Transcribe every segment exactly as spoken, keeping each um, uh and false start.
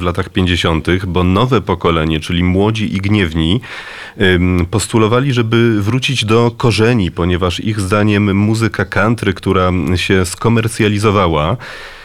w latach pięćdziesiątych, bo nowe pokolenie, czyli młodzi i gniewni, postulowali, żeby wrócić do korzeni, ponieważ ich zdaniem muzyka country, która się skomercjalizowała,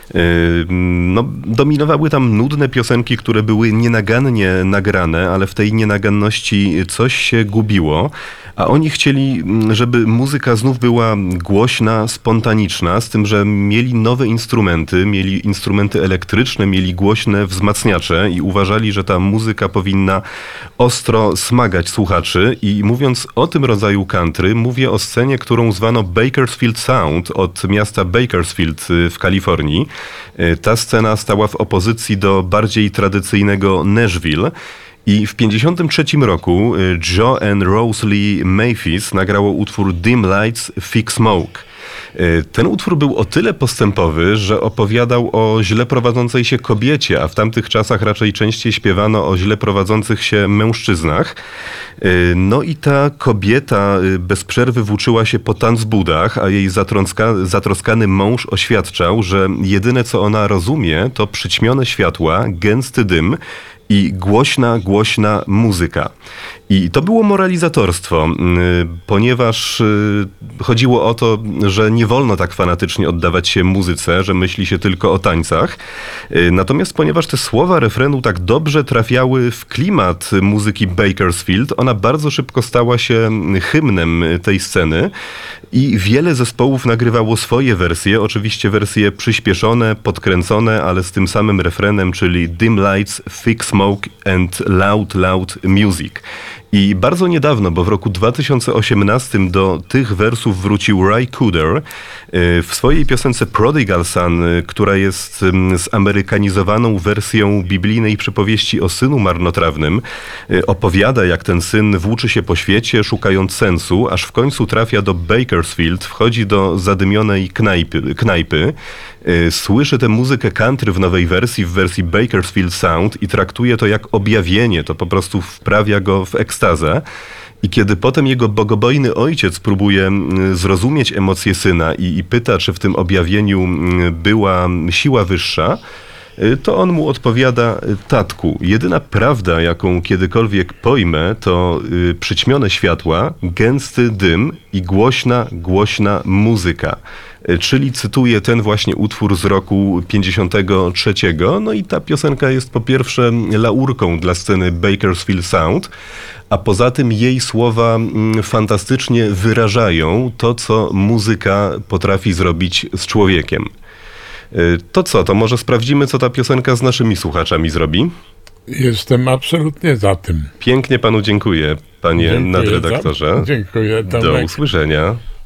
no, dominowały tam nudne piosenki, które były nienagannie nagrane, ale w tej nienaganności coś się gubiło, a oni chcieli, żeby muzyka znów była głośna, spontaniczna, z tym, że mieli nowe instrumenty, mieli instrumenty elektryczne, mieli głośne wzmacniacze i uważali, że ta muzyka powinna ostro smagać słuchaczy. I mówiąc o tym rodzaju country, mówię o scenie, którą zwano Bakersfield Sound od miasta Bakersfield w Kalifornii. Ta scena stała w opozycji do bardziej tradycyjnego Nashville. I w pięćdziesiątym trzecim roku Joe and Rose Lee Maphis nagrało utwór Dim Lights, Thick Smoke. Ten utwór był o tyle postępowy, że opowiadał o źle prowadzącej się kobiecie, a w tamtych czasach raczej częściej śpiewano o źle prowadzących się mężczyznach. No i ta kobieta bez przerwy włóczyła się po tanzbudach, a jej zatroska, zatroskany mąż oświadczał, że jedyne co ona rozumie to przyćmione światła, gęsty dym i głośna, głośna muzyka. I to było moralizatorstwo, ponieważ chodziło o to, że nie wolno tak fanatycznie oddawać się muzyce, że myśli się tylko o tańcach. Natomiast ponieważ te słowa refrenu tak dobrze trafiały w klimat muzyki Bakersfield, ona bardzo szybko stała się hymnem tej sceny i wiele zespołów nagrywało swoje wersje, oczywiście wersje przyspieszone, podkręcone, ale z tym samym refrenem, czyli Dim Lights, Thick Smoke and Loud, Loud Music. I bardzo niedawno, bo w roku dwa tysiące osiemnastym do tych wersów wrócił Ry Cooder w swojej piosence Prodigal Son, która jest zamerykanizowaną wersją biblijnej przypowieści o synu marnotrawnym. Opowiada, jak ten syn włóczy się po świecie, szukając sensu, aż w końcu trafia do Bakersfield, wchodzi do zadymionej knajpy, knajpy słyszy tę muzykę country w nowej wersji, w wersji Bakersfield Sound i traktuje to jak objawienie, to po prostu wprawia go w ekstazę. I kiedy potem jego bogobojny ojciec próbuje zrozumieć emocje syna i, i pyta, czy w tym objawieniu była siła wyższa, to on mu odpowiada: tatku, jedyna prawda, jaką kiedykolwiek pojmę, to y, przyćmione światła, gęsty dym i głośna, głośna muzyka. Czyli cytuję ten właśnie utwór z roku pięćdziesiątego trzeciego. No i ta piosenka jest po pierwsze laurką dla sceny Bakersfield Sound, a poza tym jej słowa fantastycznie wyrażają to, co muzyka potrafi zrobić z człowiekiem. To co, to może sprawdzimy, co ta piosenka z naszymi słuchaczami zrobi? Jestem absolutnie za tym. Pięknie panu dziękuję, panie Dziękuję nadredaktorze. Za, dziękuję. Tomek. Do usłyszenia.